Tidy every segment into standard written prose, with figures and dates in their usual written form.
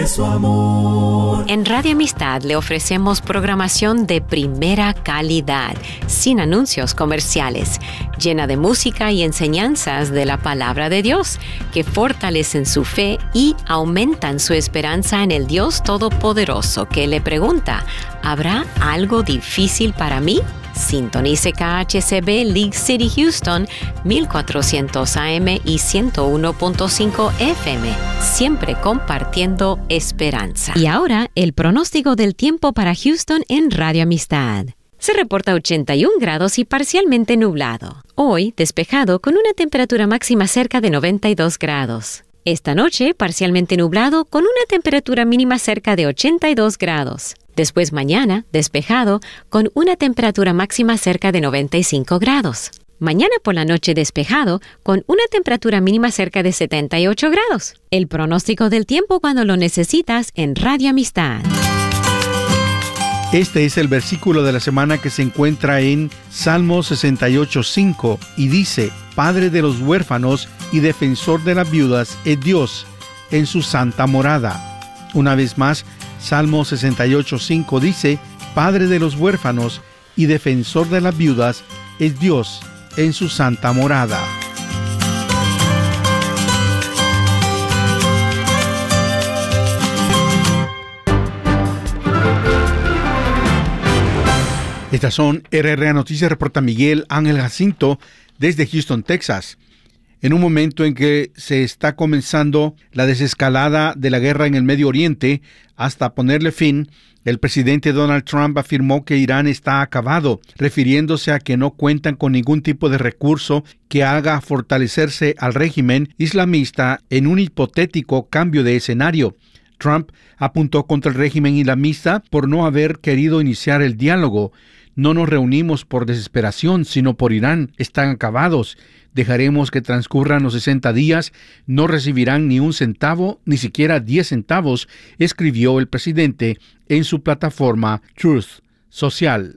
Su amor. En Radio Amistad le ofrecemos programación de primera calidad, sin anuncios comerciales, llena de música y enseñanzas de la palabra de Dios, que fortalecen su fe y aumentan su esperanza en el Dios Todopoderoso, que le pregunta: ¿habrá algo difícil para mí? Sintonice KHCB League City Houston 1400 AM y 101.5 FM, siempre compartiendo esperanza. Y ahora, el pronóstico del tiempo para Houston en Radio Amistad. Se reporta 81 grados y parcialmente nublado. Hoy, despejado con una temperatura máxima cerca de 92 grados. Esta noche, parcialmente nublado con una temperatura mínima cerca de 82 grados. Después mañana, despejado, con una temperatura máxima cerca de 95 grados. Mañana por la noche despejado, con una temperatura mínima cerca de 78 grados. El pronóstico del tiempo cuando lo necesitas en Radio Amistad. Este es el versículo de la semana que se encuentra en Salmo 68:5 y dice: Padre de los huérfanos y defensor de las viudas es Dios en su santa morada. Una vez más, Salmo 68:5 dice: Padre de los huérfanos y defensor de las viudas es Dios en su santa morada. Estas son RRA Noticias, reporta Miguel Ángel Jacinto desde Houston, Texas. En un momento en que se está comenzando la desescalada de la guerra en el Medio Oriente hasta ponerle fin, el presidente Donald Trump afirmó que Irán está acabado, refiriéndose a que no cuentan con ningún tipo de recurso que haga fortalecerse al régimen islamista en un hipotético cambio de escenario. Trump apuntó contra el régimen islamista por no haber querido iniciar el diálogo. No nos reunimos por desesperación, sino por Irán. Están acabados. Dejaremos que transcurran los 60 días. No recibirán ni un centavo, ni siquiera 10 centavos, escribió el presidente en su plataforma Truth Social.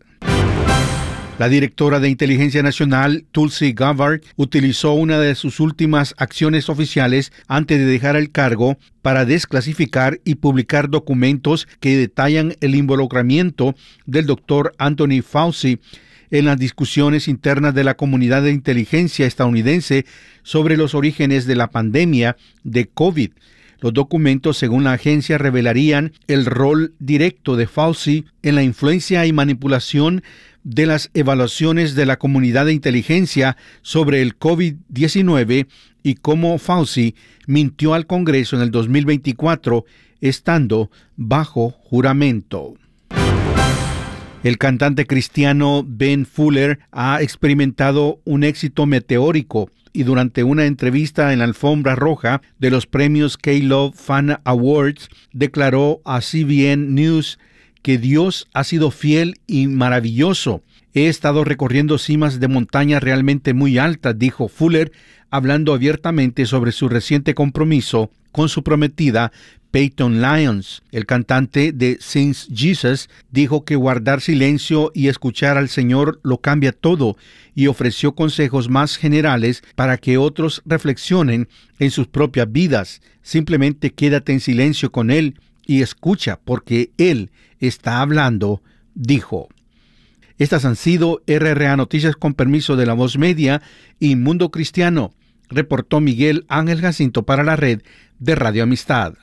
La directora de Inteligencia Nacional, Tulsi Gabbard, utilizó una de sus últimas acciones oficiales antes de dejar el cargo para desclasificar y publicar documentos que detallan el involucramiento del doctor Anthony Fauci en las discusiones internas de la comunidad de inteligencia estadounidense sobre los orígenes de la pandemia de COVID. Los documentos, según la agencia, revelarían el rol directo de Fauci en la influencia y manipulación de las evaluaciones de la comunidad de inteligencia sobre el COVID-19 y cómo Fauci mintió al Congreso en el 2024 estando bajo juramento. El cantante cristiano Ben Fuller ha experimentado un éxito meteórico y durante una entrevista en la alfombra roja de los premios K-Love Fan Awards declaró a CBN News que Dios ha sido fiel y maravilloso. He estado recorriendo cimas de montaña realmente muy altas, dijo Fuller, hablando abiertamente sobre su reciente compromiso con su prometida Peyton Lyons. El cantante de Since Jesus dijo que guardar silencio y escuchar al Señor lo cambia todo y ofreció consejos más generales para que otros reflexionen en sus propias vidas. Simplemente quédate en silencio con Él y escucha porque Él está hablando, dijo. Estas han sido RRA Noticias con permiso de La Voz Media y Mundo Cristiano, reportó Miguel Ángel Jacinto para la red de Radio Amistad.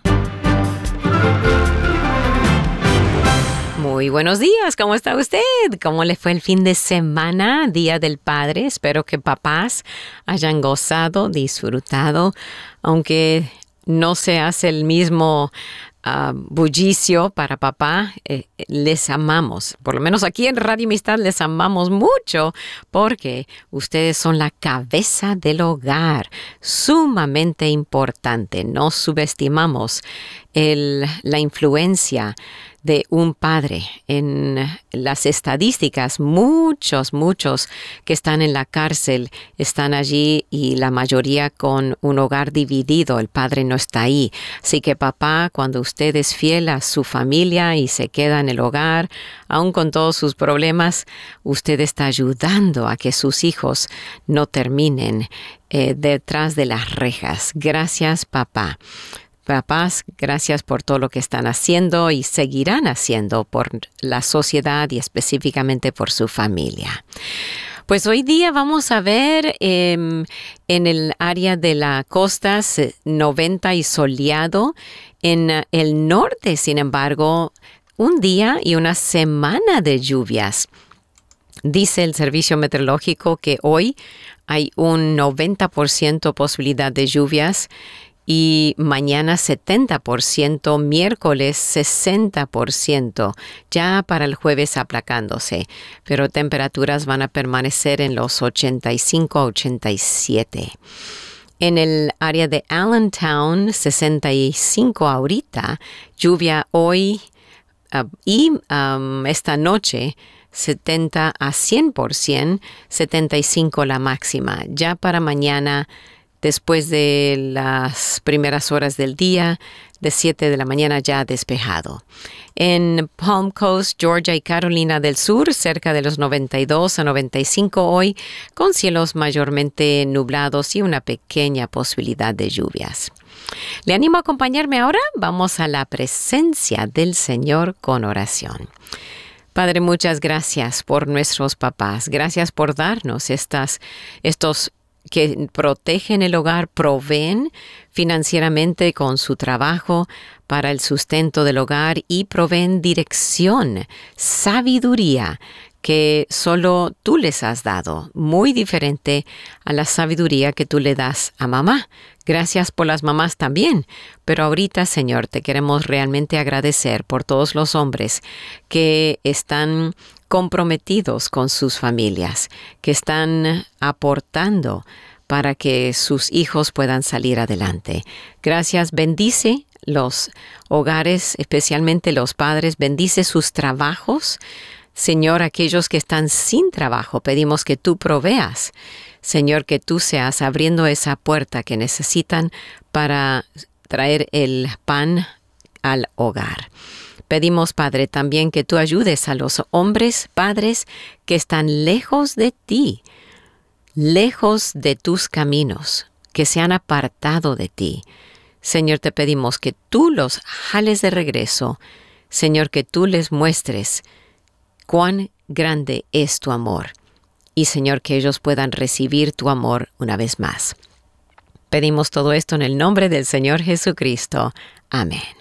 Muy buenos días, ¿cómo está usted? ¿Cómo le fue el fin de semana, Día del Padre? Espero que papás hayan gozado, disfrutado, aunque no se hace el mismo bullicio para papá. Les amamos, por lo menos aquí en Radio Amistad les amamos mucho porque ustedes son la cabeza del hogar, sumamente importante. No subestimamos la influencia de un padre. En las estadísticas, muchos que están en la cárcel están allí y la mayoría con un hogar dividido. El padre no está ahí. Así que papá, cuando usted es fiel a su familia y se queda en el hogar, aun con todos sus problemas, usted está ayudando a que sus hijos no terminen detrás de las rejas. Gracias, papá. Papás, gracias por todo lo que están haciendo y seguirán haciendo por la sociedad y específicamente por su familia. Pues hoy día vamos a ver en el área de la costa 90 y soleado. En el norte, sin embargo, un día y una semana de lluvias. Dice el Servicio Meteorológico que hoy hay un 90% posibilidad de lluvias y mañana 70%, miércoles 60%, ya para el jueves aplacándose, pero temperaturas van a permanecer en los 85 a 87. En el área de Allentown, 65 ahorita, lluvia hoy y esta noche, 70 a 100%, 75 la máxima. Ya para mañana, después de las primeras horas del día, de 7 de la mañana ya despejado. En Palm Coast, Georgia y Carolina del Sur, cerca de los 92 a 95 hoy, con cielos mayormente nublados y una pequeña posibilidad de lluvias. Le animo a acompañarme ahora. Vamos a la presencia del Señor con oración. Padre, muchas gracias por nuestros papás. Gracias por darnos estos que protegen el hogar, proveen financieramente con su trabajo para el sustento del hogar y proveen dirección, sabiduría que solo tú les has dado, muy diferente a la sabiduría que tú le das a mamá. Gracias por las mamás también, pero ahorita, Señor, te queremos realmente agradecer por todos los hombres que están comprometidos con sus familias, que están aportando para que sus hijos puedan salir adelante. Gracias, bendice los hogares, especialmente los padres, bendice sus trabajos. Señor, aquellos que están sin trabajo, pedimos que tú proveas. Señor, que tú seas abriendo esa puerta que necesitan para traer el pan al hogar. Pedimos, Padre, también que tú ayudes a los hombres, padres, que están lejos de ti, lejos de tus caminos, que se han apartado de ti. Señor, te pedimos que tú los jales de regreso. Señor, que tú les muestres cuán grande es tu amor. Y, Señor, que ellos puedan recibir tu amor una vez más. Pedimos todo esto en el nombre del Señor Jesucristo. Amén.